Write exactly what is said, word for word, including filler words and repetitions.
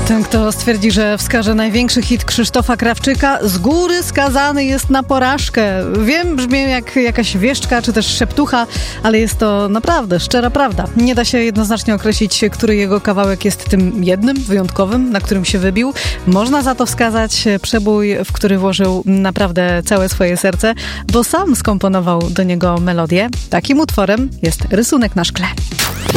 Ten, kto stwierdzi, że wskaże największy hit Krzysztofa Krawczyka, z góry skazany jest na porażkę. Wiem, brzmi jak jakaś wieszczka czy też szeptucha, ale jest to naprawdę szczera prawda. Nie da się jednoznacznie określić, który jego kawałek jest tym jednym, wyjątkowym, na którym się wybił. Można za to wskazać przebój, w który włożył naprawdę całe swoje serce, bo sam skomponował do niego melodię. Takim utworem jest Rysunek na szkle.